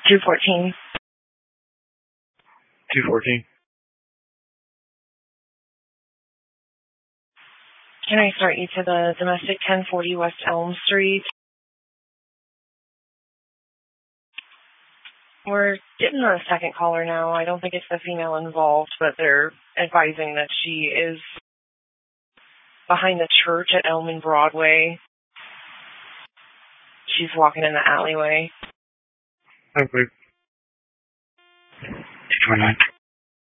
214. 214. Can I start you to the domestic 1040 West Elm Street? We're getting a second caller now. I don't think it's the female involved, but they're advising that she is behind the church at Elm and Broadway. She's walking in the alleyway. Okay. 229.